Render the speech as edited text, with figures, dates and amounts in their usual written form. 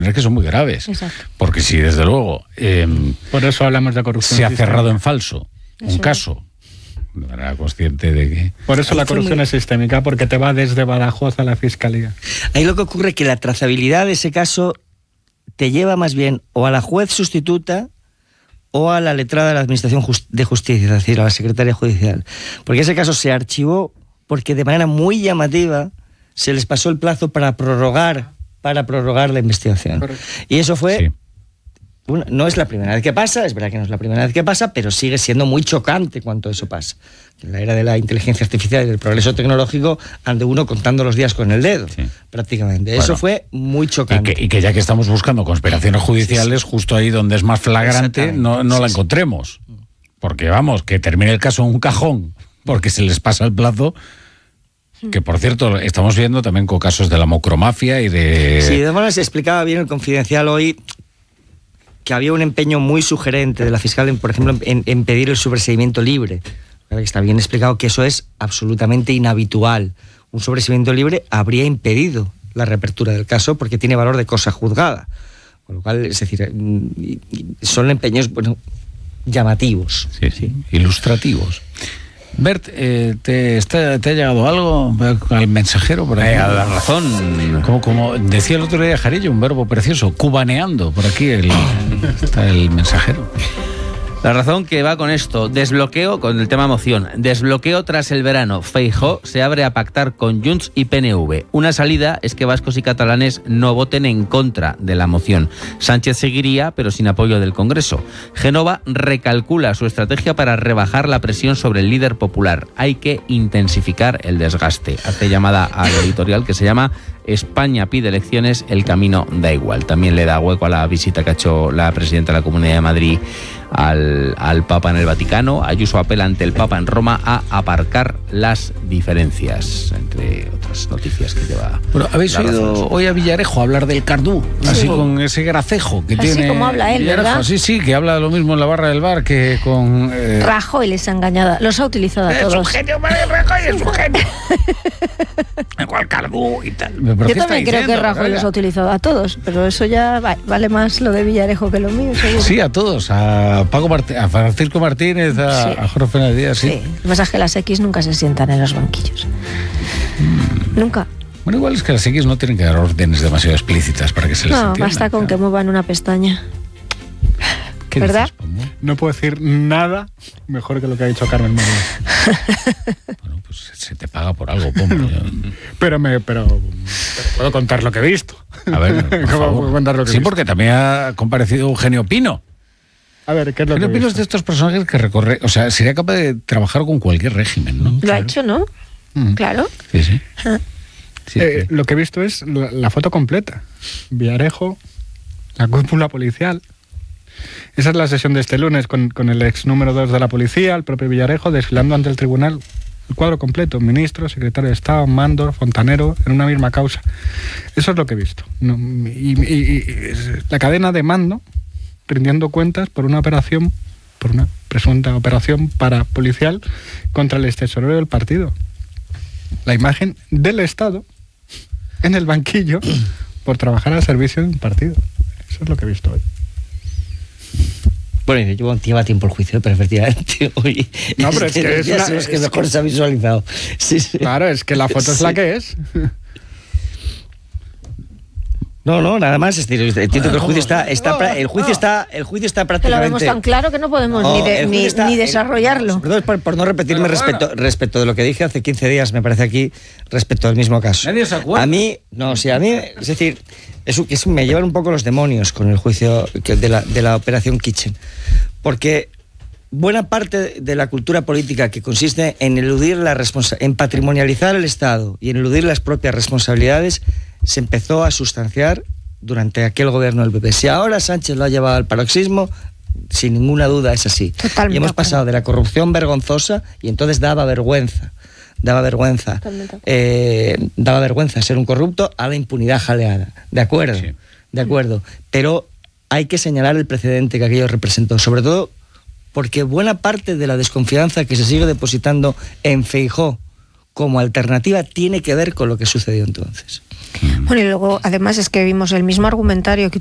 que son muy graves. Exacto. Porque si desde luego por eso hablamos de corrupción se ha sistémica. cerrado en falso un caso, de manera consciente de que... Por eso la corrupción es sistémica, porque te va desde Badajoz a la fiscalía. Ahí lo que ocurre es que la trazabilidad de ese caso te lleva más bien o a la juez sustituta o a la letrada de la Administración de Justicia, es decir, a la Secretaría Judicial. Porque ese caso se archivó porque de manera muy llamativa se les pasó el plazo para prorrogar la investigación. Correcto. Y eso fue... Sí. No es la primera vez que pasa, es verdad que no es la primera vez que pasa, pero sigue siendo muy chocante cuando eso pasa. En la era de la inteligencia artificial y del progreso tecnológico ande uno contando los días con el dedo, Sí. prácticamente. Bueno, eso fue muy chocante. Y que ya que estamos buscando conspiraciones judiciales, justo ahí donde es más flagrante, no la encontremos. Porque vamos, que termine el caso en un cajón, porque se les pasa el plazo... Que, por cierto, estamos viendo también con casos de la mocromafia y de... Sí, de todas maneras se explicaba bien el Confidencial hoy que había un empeño muy sugerente de la fiscal, por ejemplo, en pedir el sobreseimiento libre. Claro que está bien explicado que eso es absolutamente inhabitual. Un sobreseimiento libre habría impedido la reapertura del caso porque tiene valor de cosa juzgada. Con lo cual, es decir, son empeños, bueno, llamativos. Sí, ilustrativos. Bert, ¿te ha llegado algo al mensajero? Por ahí? A La Razón. Como decía el otro día Jarillo, un verbo precioso, cubaneando, por aquí está el mensajero. La Razón, que va con esto, desbloqueo, con el tema moción, desbloqueo tras el verano. Feijóo se abre a pactar con Junts y PNV. Una salida es que vascos y catalanes no voten en contra de la moción. Sánchez seguiría, pero sin apoyo del Congreso. Génova recalcula su estrategia para rebajar la presión sobre el líder popular. Hay que intensificar el desgaste. Hace llamada al editorial que se llama España pide elecciones, el camino da igual. También le da hueco a la visita que ha hecho la presidenta de la Comunidad de Madrid al Papa en el Vaticano. Ayuso apela ante el Papa en Roma a aparcar las diferencias, entre otras noticias que lleva. Bueno, ¿habéis oído hoy a Villarejo hablar del Cardú? Así con ese gracejo que tiene. Así como habla él, Villarejo. ¿verdad? Sí, que habla lo mismo en la barra del bar que con... Rajoy les ha engañado, los ha utilizado a Es un todos. genio, María Rajoy, es un genio. Igual Cardú y tal. ¿Pero Yo qué también está creo que diciendo, Rajoy Carolina? los ha utilizado a todos, pero eso ya vale más lo de Villarejo que lo mío, seguro. Sí, a todos, a Francisco Martínez, Sí. a Jorge Fernández Díaz, sí. Sí, lo que pasa es que las X nunca se sientan en los banquillos. Nunca. Bueno, igual es que las X no tienen que dar órdenes demasiado explícitas para que se les No, entienda. basta con que muevan una pestaña. ¿Qué ¿verdad? dices, Pombo? No puedo decir nada mejor que lo que ha dicho Carmen María. Bueno, pues se te paga por algo, Pombo. Pero puedo contar lo que he visto. A ver, por ¿Cómo favor. puedo contar lo que he Sí, visto? porque también ha comparecido Eugenio Pino. A ver, ¿qué es lo que he Eugenio Pino es visto? de estos personajes que recorre... O sea, sería capaz de trabajar con cualquier régimen, ¿no? Lo ha hecho, ¿no? Claro. Sí, sí. Sí, sí. Lo que he visto es la foto completa. Villarejo, la cúpula policial. Esa es la sesión de este lunes con el ex número 2 de la policía, el propio Villarejo, desfilando ante el tribunal. El cuadro completo, ministro, secretario de Estado, Mandor, Fontanero, en una misma causa. Eso es lo que he visto. Y la cadena de mando rindiendo cuentas por una presunta operación parapolicial contra el extesorero del partido. La imagen del Estado en el banquillo por trabajar al servicio de un partido. Eso es lo que he visto hoy. Bueno, lleva tiempo el juicio, pero efectivamente hoy No, pero es que es ya una- son los que es mejor que- se ha visualizado. Sí, sí. Claro, es que la foto es la Sí. que es. No, nada más. Entiendo que el juicio está Que lo vemos prácticamente... tan claro que no podemos No, ni el juicio está- ni desarrollarlo. Perdón, por no repetirme respecto de lo que dije hace 15 días, me parece aquí, respecto al mismo caso. Nadie se acuerda. A mí, es decir, me llevan un poco los demonios con el juicio de la Operación Kitchen. Porque buena parte de la cultura política que consiste en eludir en patrimonializar el Estado y en eludir las propias responsabilidades se empezó a sustanciar durante aquel gobierno del PP. Si ahora Sánchez lo ha llevado al paroxismo, sin ninguna duda es así. Totalmente Y hemos de acuerdo. pasado de la corrupción vergonzosa, y entonces daba vergüenza. Totalmente. Daba vergüenza ser un corrupto, a la impunidad jaleada. De acuerdo, Sí. de acuerdo. Pero hay que señalar el precedente que aquello representó, sobre todo porque buena parte de la desconfianza que se sigue depositando en Feijóo como alternativa tiene que ver con lo que sucedió entonces. Bueno, y luego además es que vimos el mismo argumentario que